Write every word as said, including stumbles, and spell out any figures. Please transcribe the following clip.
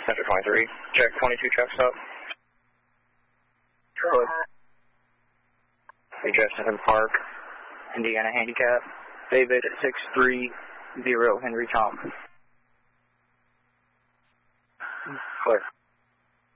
Center twenty-three. Check twenty-two, check stop. Charlie. Hey, Jefferson Park, Indiana Handicap. David six three zero Henry Tom. Clear.